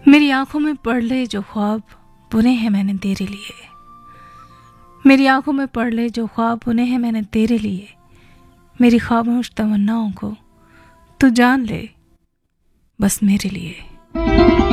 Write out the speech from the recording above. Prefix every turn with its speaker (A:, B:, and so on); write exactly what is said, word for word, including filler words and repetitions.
A: मेरी आंखों में पढ़ ले जो ख्वाब बुने हैं मैंने तेरे लिए, मेरी आंखों में पढ़ ले जो ख्वाब बुने हैं मैंने तेरे लिए, मेरी खामोश तमन्नाओं को तू जान ले बस मेरे लिए।